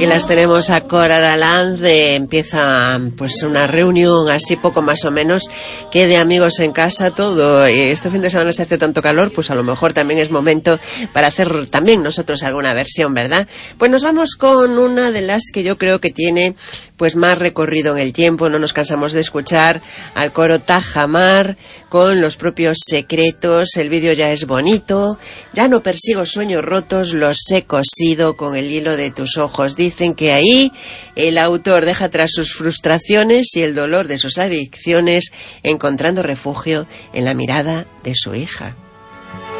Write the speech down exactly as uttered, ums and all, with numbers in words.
Y las tenemos a Cora Aralanz, eh, empieza pues una reunión así poco más o menos que de amigos en casa, todo. Y este fin de semana se hace tanto calor, pues a lo mejor también es momento para hacer también nosotros alguna versión, ¿verdad? Pues nos vamos con una de las que yo creo que tiene pues más recorrido en el tiempo, no nos cansamos de escuchar al coro Tajamar con los propios secretos, el vídeo ya es bonito, ya no persigo sueños rotos, los he cosido con el hilo de tus ojos. Dicen que ahí el autor deja atrás sus frustraciones y el dolor de sus adicciones, encontrando refugio en la mirada de su hija.